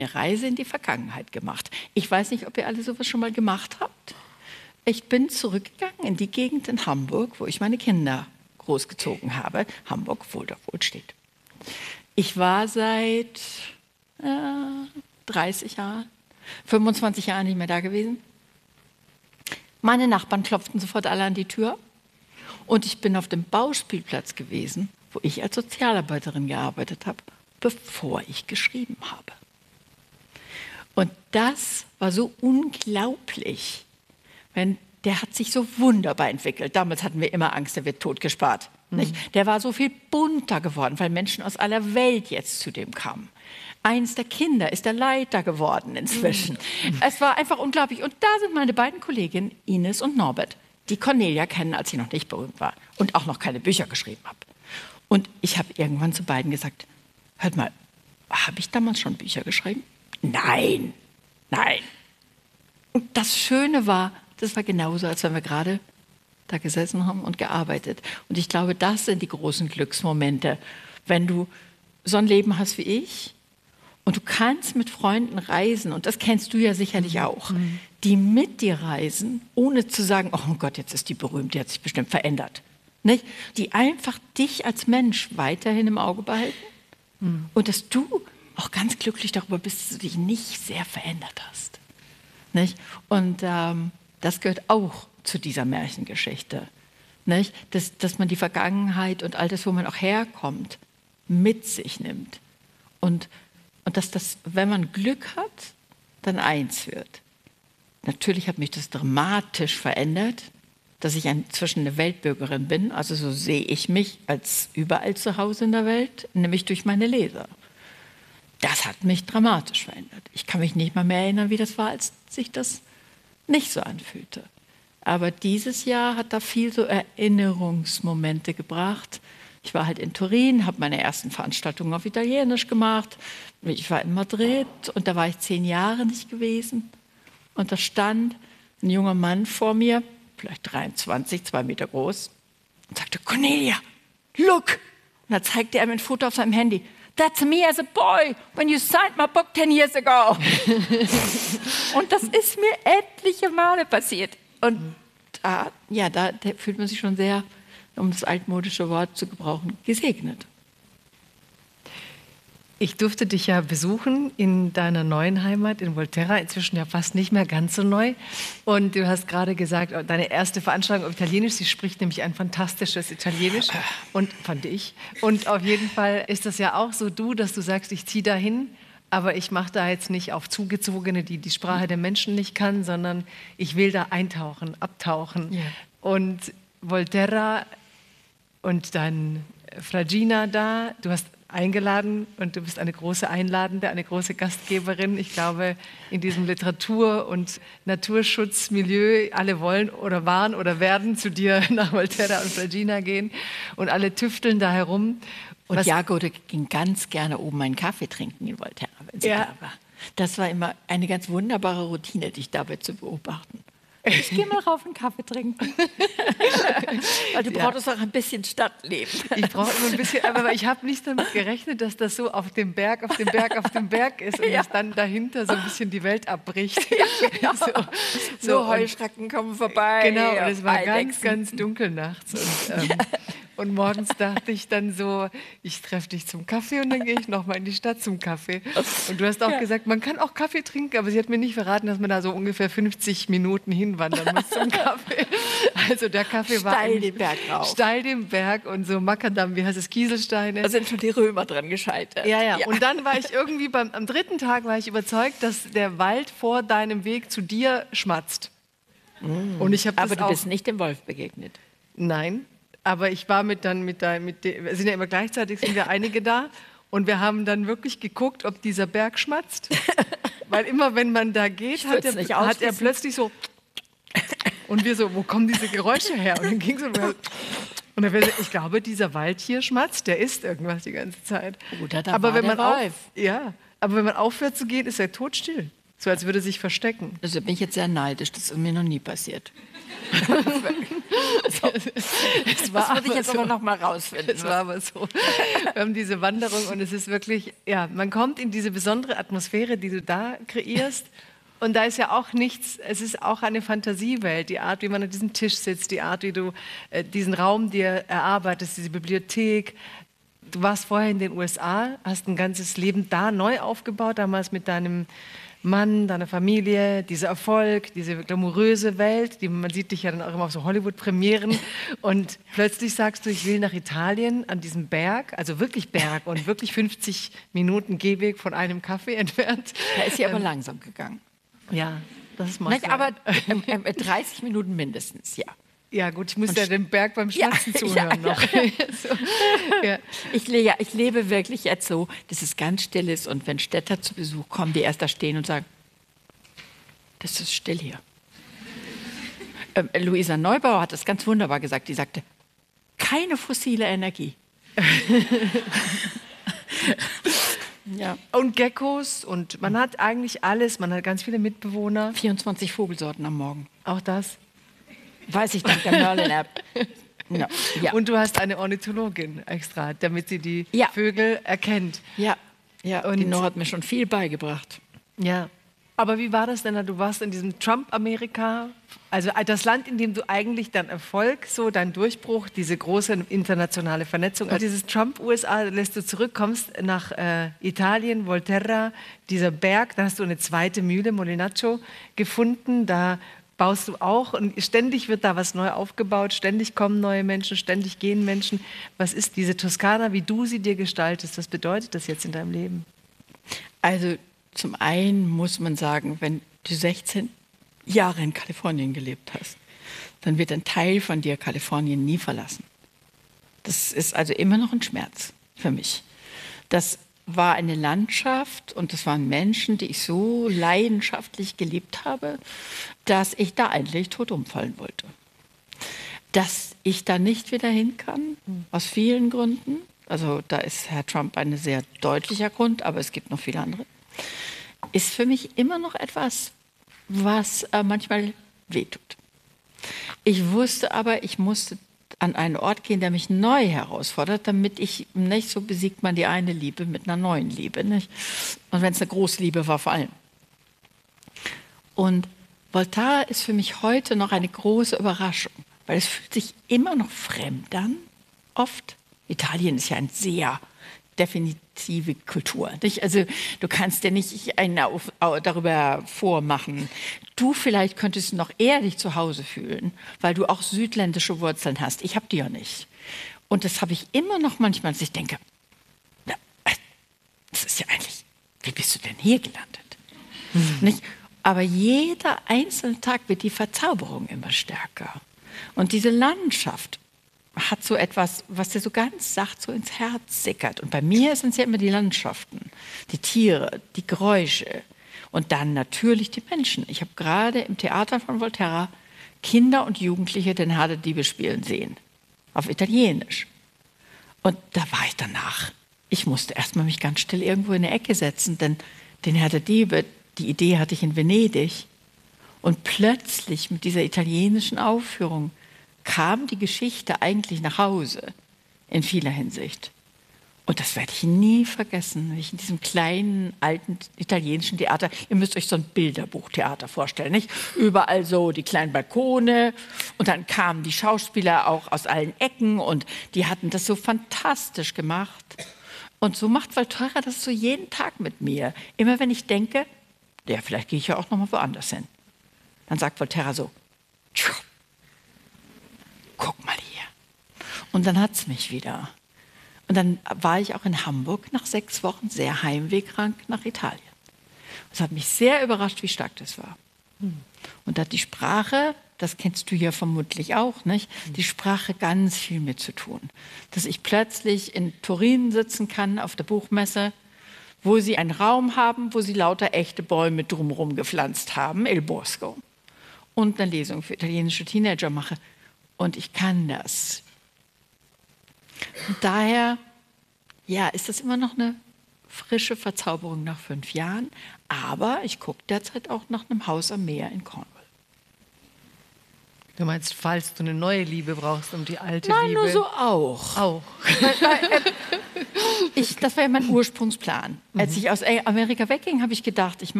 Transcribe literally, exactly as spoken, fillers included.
eine Reise in die Vergangenheit gemacht. Ich weiß nicht, ob ihr alle sowas schon mal gemacht habt. Ich bin zurückgegangen in die Gegend in Hamburg, wo ich meine Kinder großgezogen habe. Hamburg, wohl doch wohl steht. Ich war seit äh, dreißig Jahren, fünfundzwanzig Jahren nicht mehr da gewesen. Meine Nachbarn klopften sofort alle an die Tür. Und ich bin auf dem Bauspielplatz gewesen, wo ich als Sozialarbeiterin gearbeitet habe, bevor ich geschrieben habe. Und das war so unglaublich. Wenn, der hat sich so wunderbar entwickelt. Damals hatten wir immer Angst, der wird totgespart. Mhm. Nicht? Der war so viel bunter geworden, weil Menschen aus aller Welt jetzt zu dem kamen. Eins der Kinder ist der Leiter geworden inzwischen. Mhm. Es war einfach unglaublich. Und da sind meine beiden Kolleginnen, Ines und Norbert, die Cornelia kennen, als sie noch nicht berühmt war und auch noch keine Bücher geschrieben habe. Und ich habe irgendwann zu beiden gesagt, hört mal, habe ich damals schon Bücher geschrieben? Nein, nein. Und das Schöne war, das war genauso, als wenn wir gerade da gesessen haben und gearbeitet. Und ich glaube, das sind die großen Glücksmomente, wenn du so ein Leben hast wie ich und du kannst mit Freunden reisen, und das kennst du ja sicherlich auch, mhm. die mit dir reisen, ohne zu sagen, oh Gott, jetzt ist die berühmt, die hat sich bestimmt verändert. Nicht? Die einfach dich als Mensch weiterhin im Auge behalten mhm. und dass du auch ganz glücklich darüber bist, dass du dich nicht sehr verändert hast. Nicht? Und ähm, das gehört auch zu dieser Märchengeschichte. Nicht? Dass, dass man die Vergangenheit und all das, wo man auch herkommt, mit sich nimmt. Und, und dass das, wenn man Glück hat, dann eins wird. Natürlich hat mich das dramatisch verändert, dass ich inzwischen eine Weltbürgerin bin. Also so sehe ich mich als überall zu Hause in der Welt, nämlich durch meine Leser. Das hat mich dramatisch verändert. Ich kann mich nicht mal mehr erinnern, wie das war, als sich das nicht so anfühlte. Aber dieses Jahr hat da viel so Erinnerungsmomente gebracht. Ich war halt in Turin, habe meine ersten Veranstaltungen auf Italienisch gemacht. Ich war in Madrid und da war ich zehn Jahre nicht gewesen. Und da stand ein junger Mann vor mir, vielleicht dreiundzwanzig, zwei Meter groß, und sagte, Cornelia, look! Und da zeigte er mir ein Foto auf seinem Handy. That's me as a boy, when you signed my book ten years ago. Und das ist mir etliche Male passiert. Und da, ja, da, da fühlt man sich schon sehr, um das altmodische Wort zu gebrauchen, gesegnet. Ich durfte dich ja besuchen in deiner neuen Heimat in Volterra, inzwischen ja fast nicht mehr ganz so neu. Und du hast gerade gesagt, deine erste Veranstaltung auf Italienisch, sie spricht nämlich ein fantastisches Italienisch, und fand ich. Und auf jeden Fall ist das ja auch so du, dass du sagst, ich ziehe dahin, aber ich mache da jetzt nicht auf Zugezogene, die die Sprache der Menschen nicht kann, sondern ich will da eintauchen, abtauchen. Ja. Und Volterra und dann Fragina da, du hast eingeladen und du bist eine große Einladende, eine große Gastgeberin. Ich glaube, in diesem Literatur- und Naturschutzmilieu, alle wollen oder waren oder werden zu dir nach Volterra und Fragina gehen und alle tüfteln da herum. Und Was, Jagode ging ganz gerne oben einen Kaffee trinken in Volterra, wenn sie ja. da war. Das war immer eine ganz wunderbare Routine, dich dabei zu beobachten. Ich gehe mal rauf einen Kaffee trinken. Weil du ja. brauchst auch ein bisschen Stadtleben. Ich brauche immer ein bisschen, aber ich habe nicht damit gerechnet, dass das so auf dem Berg, auf dem Berg, auf dem Berg ist und ja. dass dann dahinter so ein bisschen die Welt abbricht. Ja, genau. so, so, so Heuschrecken kommen vorbei. Genau, und es war Eidechsen. ganz, ganz dunkel nachts. Und, ähm, und morgens dachte ich dann so, ich treffe dich zum Kaffee und dann gehe ich nochmal in die Stadt zum Kaffee. Und du hast auch ja. gesagt, man kann auch Kaffee trinken, aber sie hat mir nicht verraten, dass man da so ungefähr fünfzig Minuten hinwandern muss zum Kaffee. Also der Kaffee war steil den Berg rauf. Steil den Berg und so Makadam, wie heißt es, Kieselsteine. Da sind schon die Römer dran gescheitert. Ja, ja, ja. Und dann war ich irgendwie, beim, am dritten Tag war ich überzeugt, dass der Wald vor deinem Weg zu dir schmatzt. Mm. Und ich habe Aber du auch, bist nicht dem Wolf begegnet? Nein. Aber ich war mit dann mit, dein, mit de, wir sind ja immer gleichzeitig, sind wir einige da und wir haben dann wirklich geguckt, ob dieser Berg schmatzt. Weil immer, wenn man da geht, hat er, hat er plötzlich so und wir so, wo kommen diese Geräusche her? Und dann ging so, und dann wir, ich glaube, dieser Wald hier schmatzt, der isst irgendwas die ganze Zeit. Oder da aber war wenn der man Wolf. Auf, ja, aber wenn man aufhört zu gehen, ist er totstill. So als würde sich verstecken. Also bin ich jetzt sehr neidisch, das ist mir noch nie passiert. so. Es war das würde ich jetzt so. aber noch mal rausfinden. Es war aber so. Wir haben diese Wanderung und es ist wirklich, ja, man kommt in diese besondere Atmosphäre, die du da kreierst. Und da ist ja auch nichts, es ist auch eine Fantasiewelt, die Art, wie man an diesem Tisch sitzt, die Art, wie du äh, diesen Raum dir erarbeitest, diese Bibliothek. Du warst vorher in den U S A, hast ein ganzes Leben da neu aufgebaut, damals mit deinem Mann, deiner Familie, dieser Erfolg, diese glamouröse Welt, die, man sieht dich ja dann auch immer auf so Hollywood-Premieren und plötzlich sagst du, ich will nach Italien an diesem Berg, also wirklich Berg und wirklich fünfzig Minuten Gehweg von einem Café entfernt. Da ist sie aber ähm, langsam gegangen. Ja, das mag Nicht, sein. aber äh, dreißig Minuten mindestens, ja. Ja gut, ich muss Und ja dem Berg beim Schmerzen ja, zuhören ja, noch. so. ja. Ich, le ja, ich lebe wirklich jetzt so, dass es ganz still ist und wenn Städter zu Besuch kommen, die erst da stehen und sagen, das ist still hier. Ähm, Luisa Neubauer hat das ganz wunderbar gesagt, die sagte, keine fossile Energie. ja. Und Geckos und man hat eigentlich alles, man hat ganz viele Mitbewohner. vierundzwanzig Vogelsorten am Morgen. Auch das. Weiß ich dank der Merlin-App. No. Ja. Und du hast eine Ornithologin extra, damit sie die Ja. Vögel erkennt. ja, ja. Und- die Nora hat mir schon viel beigebracht. Ja. Aber wie war das denn? Du warst in diesem Trump-Amerika, also das Land, in dem du eigentlich dein Erfolg, so dein Durchbruch, diese große internationale Vernetzung, also dieses Trump-U S A lässt du zurück, kommst nach äh, Italien, Volterra, dieser Berg, da hast du eine zweite Mühle, Molinaccio, gefunden, da baust du auch und ständig wird da was neu aufgebaut, ständig kommen neue Menschen, ständig gehen Menschen. Was ist diese Toskana, wie du sie dir gestaltest? Was bedeutet das jetzt in deinem Leben? Also zum einen muss man sagen, wenn du sechzehn Jahre in Kalifornien gelebt hast, dann wird ein Teil von dir Kalifornien nie verlassen. Das ist also immer noch ein Schmerz für mich. Das war eine Landschaft und das waren Menschen, die ich so leidenschaftlich geliebt habe, dass ich da eigentlich tot umfallen wollte. Dass ich da nicht wieder hin kann, aus vielen Gründen. Also da ist Herr Trump ein sehr deutlicher Grund, aber es gibt noch viele andere. Ist für mich immer noch etwas, was äh, manchmal wehtut. Ich wusste aber, ich musste an einen Ort gehen, der mich neu herausfordert, damit ich nicht so besiegt man die eine Liebe mit einer neuen Liebe. Nicht? Und wenn es eine Großliebe war, vor allem. Und Volterra ist für mich heute noch eine große Überraschung, weil es fühlt sich immer noch fremd an, oft. Italien ist ja ein sehr definitive Kultur. Nicht? Also du kannst dir nicht einen auf, darüber vormachen. Du vielleicht könntest noch eher dich zu Hause fühlen, weil du auch südländische Wurzeln hast. Ich habe die ja nicht. Und das habe ich immer noch manchmal, dass ich denke, na, das ist ja eigentlich, wie bist du denn hier gelandet? Mhm. Nicht? Aber jeder einzelne Tag wird die Verzauberung immer stärker. Und diese Landschaft hat so etwas, was dir so ganz sacht so ins Herz sickert. Und bei mir sind es ja immer die Landschaften, die Tiere, die Geräusche und dann natürlich die Menschen. Ich habe gerade im Theater von Volterra Kinder und Jugendliche den Herr der Diebe spielen sehen, auf Italienisch. Und da war ich danach. Ich musste erstmal mich ganz still irgendwo in eine Ecke setzen, denn den Herr der Diebe, die Idee hatte ich in Venedig. Und plötzlich mit dieser italienischen Aufführung kam die Geschichte eigentlich nach Hause, in vieler Hinsicht. Und das werde ich nie vergessen, wenn ich in diesem kleinen, alten italienischen Theater, ihr müsst euch so ein Bilderbuchtheater vorstellen, nicht? Überall so die kleinen Balkone und dann kamen die Schauspieler auch aus allen Ecken und die hatten das so fantastisch gemacht. Und so macht Volterra das so jeden Tag mit mir. Immer wenn ich denke, ja, vielleicht gehe ich ja auch noch mal woanders hin. Dann sagt Volterra so, tschuh, guck mal hier. Und dann hat es mich wieder. Und dann war ich auch in Hamburg nach sechs Wochen sehr heimwehkrank nach Italien. Es hat mich sehr überrascht, wie stark das war. Und da hat die Sprache, das kennst du ja vermutlich auch, nicht? Die Sprache ganz viel mit zu tun. Dass ich plötzlich in Turin sitzen kann auf der Buchmesse, wo sie einen Raum haben, wo sie lauter echte Bäume drumherum gepflanzt haben, Il Bosco, und eine Lesung für italienische Teenager mache. Und ich kann das. Und daher, ja, ist das immer noch eine frische Verzauberung nach fünf Jahren. Aber ich gucke derzeit auch nach einem Haus am Meer in Cornwall. Du meinst, falls du eine neue Liebe brauchst, um die alte Nein, Liebe... nur so auch. Auch. Ich, das war ja mein Ursprungsplan. Als ich aus Amerika wegging, habe ich gedacht, ich